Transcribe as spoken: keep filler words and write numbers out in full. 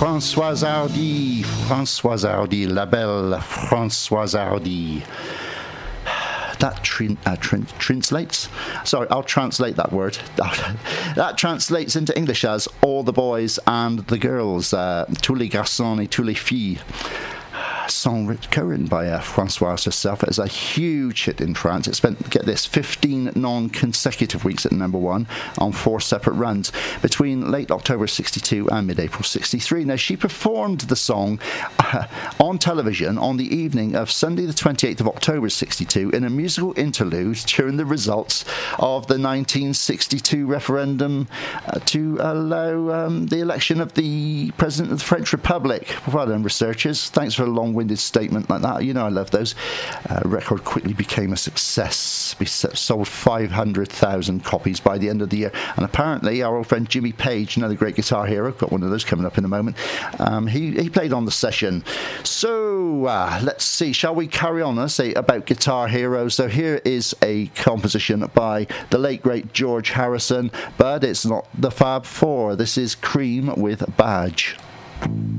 Françoise Hardy, Françoise Hardy, la belle Françoise Hardy. That trin, uh, trin, translates? Sorry, I'll translate that word. That translates into English as all the boys and the girls, uh, tous les garçons et tous les filles. Song co-written by uh, Françoise herself. It is a huge hit in France. It spent, get this, fifteen non-consecutive weeks at number one on four separate runs between late October sixty-two and mid-April sixty-three. Now, she performed the song uh, on television on the evening of Sunday the twenty-eighth of October sixty-two in a musical interlude during the results of the nineteen sixty-two referendum uh, to allow um, the election of the President of the French Republic. Well done, researchers. Thanks for a long-winded statement like that. You know I love those. Uh, record quickly became a success. We sold five hundred thousand copies by the end of the year. And apparently our old friend Jimmy Page, another great guitar hero, got one of those coming up in a moment, um, he, he played on the session. So uh, let's see, shall we carry on? Let's say about guitar heroes. So here is a composition by the late great George Harrison, but it's not the Fab Four. This is Cream with Badge.